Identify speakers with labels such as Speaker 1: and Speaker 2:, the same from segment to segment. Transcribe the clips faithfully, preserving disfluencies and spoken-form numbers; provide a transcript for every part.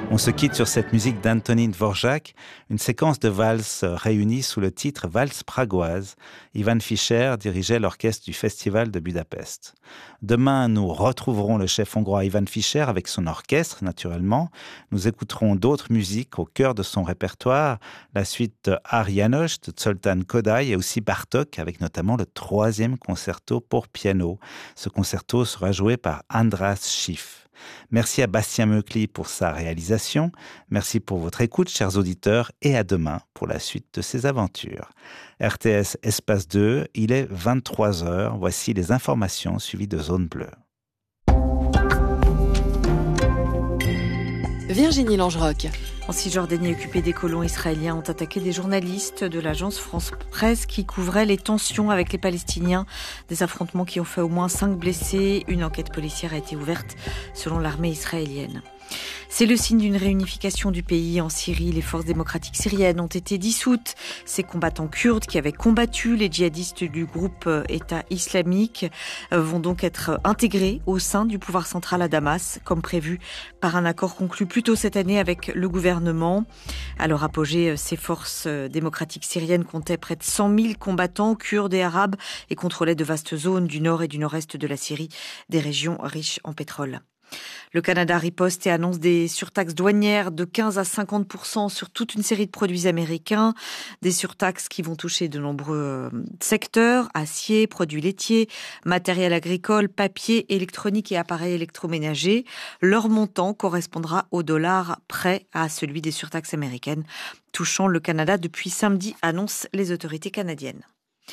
Speaker 1: On se quitte sur cette musique d'Antonin Dvorak, une séquence de valses réunie sous le titre Valse pragoise. Ivan Fischer dirigeait l'orchestre du Festival de Budapest. Demain, nous retrouverons le chef hongrois Ivan Fischer avec son orchestre, naturellement. Nous écouterons d'autres musiques au cœur de son répertoire, la suite de Ár János de Zoltán Kodály et aussi Bartók, avec notamment le troisième concerto pour piano. Ce concerto sera joué par András Schiff. Merci à Bastien Meukli pour sa réalisation. Merci pour votre écoute, chers auditeurs, et à demain pour la suite de ces aventures. R T S Espace deux, il est vingt-trois heures. Voici les informations suivies de Zone Bleue.
Speaker 2: Virginie Langerock.
Speaker 3: En Cisjordanie occupée, des colons israéliens ont attaqué des journalistes de l'agence France Presse qui couvraient les tensions avec les Palestiniens. Des affrontements qui ont fait au moins cinq blessés. Une enquête policière a été ouverte selon l'armée israélienne. C'est le signe d'une réunification du pays. En Syrie, les forces démocratiques syriennes ont été dissoutes. Ces combattants kurdes qui avaient combattu les djihadistes du groupe État islamique vont donc être intégrés au sein du pouvoir central à Damas, comme prévu par un accord conclu plus tôt cette année avec le gouvernement. À leur apogée, ces forces démocratiques syriennes comptaient près de cent mille combattants kurdes et arabes et contrôlaient de vastes zones du nord et du nord-est de la Syrie, des régions riches en pétrole. Le Canada riposte et annonce des surtaxes douanières de quinze à cinquante pour cent sur toute une série de produits américains. Des surtaxes qui vont toucher de nombreux secteurs, acier, produits laitiers, matériel agricole, papier, électronique et appareils électroménagers. Leur montant correspondra au dollar près à celui des surtaxes américaines, touchant le Canada depuis samedi, annoncent les autorités canadiennes.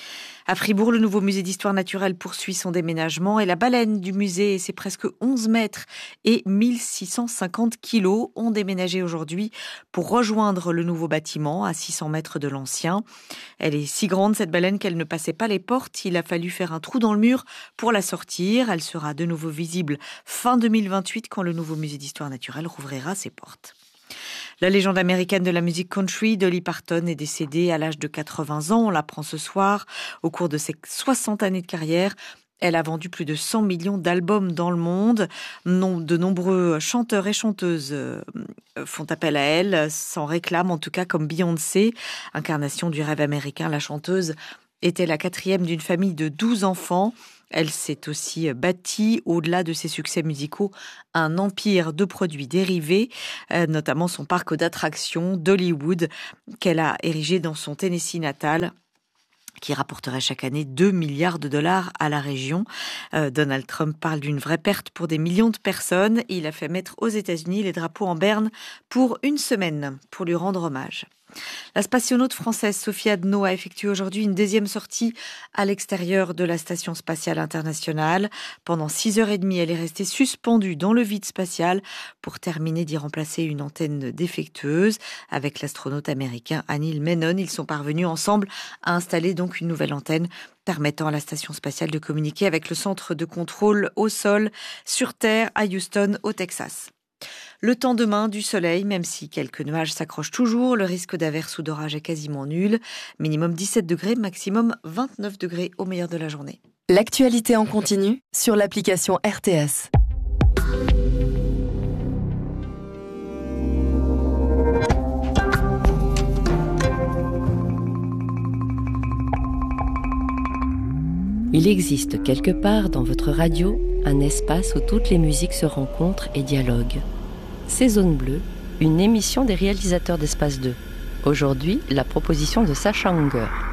Speaker 3: À Fribourg, le nouveau musée d'histoire naturelle poursuit son déménagement et la baleine du musée et ses presque onze mètres et mille six cent cinquante kilos ont déménagé aujourd'hui pour rejoindre le nouveau bâtiment à six cents mètres de l'ancien. Elle est si grande, cette baleine, qu'elle ne passait pas les portes. Il a fallu faire un trou dans le mur pour la sortir. Elle sera de nouveau visible fin deux mille vingt-huit quand le nouveau musée d'histoire naturelle rouvrira ses portes. La légende américaine de la musique country, Dolly Parton, est décédée à l'âge de quatre-vingts ans. On l'apprend ce soir. Au cours de ses soixante années de carrière, elle a vendu plus de cent millions d'albums dans le monde. De nombreux chanteurs et chanteuses font appel à elle, s'en réclament en tout cas, comme Beyoncé, incarnation du rêve américain. La chanteuse était la quatrième d'une famille de douze enfants. Elle s'est aussi bâtie, au-delà de ses succès musicaux, un empire de produits dérivés, notamment son parc d'attractions d'Hollywood qu'elle a érigé dans son Tennessee natal, qui rapporterait chaque année deux milliards de dollars à la région. Euh, Donald Trump parle d'une vraie perte pour des millions de personnes. Il a fait mettre aux États-Unis les drapeaux en berne pour une semaine, pour lui rendre hommage. La spationaute française Sophie Adno a effectué aujourd'hui une deuxième sortie à l'extérieur de la Station spatiale internationale. Pendant six heures et demie, elle est restée suspendue dans le vide spatial pour terminer d'y remplacer une antenne défectueuse. Avec l'astronaute américain Anil Menon, ils sont parvenus ensemble à installer donc une nouvelle antenne permettant à la Station spatiale de communiquer avec le centre de contrôle au sol sur Terre à Houston, au Texas. Le temps demain, du soleil, même si quelques nuages s'accrochent toujours, le risque d'averse ou d'orage est quasiment nul. Minimum dix-sept degrés, maximum vingt-neuf degrés au meilleur de la journée.
Speaker 2: L'actualité en continu sur l'application R T S.
Speaker 4: Il existe quelque part dans votre radio un espace où toutes les musiques se rencontrent et dialoguent. C'est Zone Bleue, une émission des réalisateurs d'Espace deux. Aujourd'hui, la proposition de Sacha Unger.